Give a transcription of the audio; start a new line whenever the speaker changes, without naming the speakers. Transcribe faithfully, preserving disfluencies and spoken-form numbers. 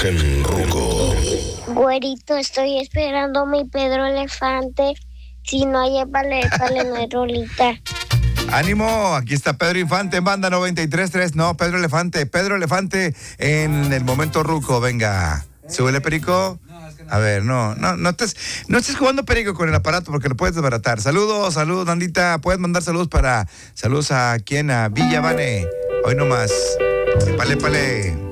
gen ruco.
Güerito, estoy esperando mi Pedro Elefante. Si no hay épale, épale, no hay rolita.
Ánimo, aquí está Pedro Infante en banda noventa y tres punto tres. No, Pedro Elefante, Pedro Elefante en el momento ruco. Venga, súbele, Perico. A ver, no, no, no estés, no estés jugando, Perico, con el aparato porque lo puedes desbaratar. Saludos, saludos, Nandita. Puedes mandar saludos para, saludos a quién, a Villa Vane. Hoy nomás. Épale, épale.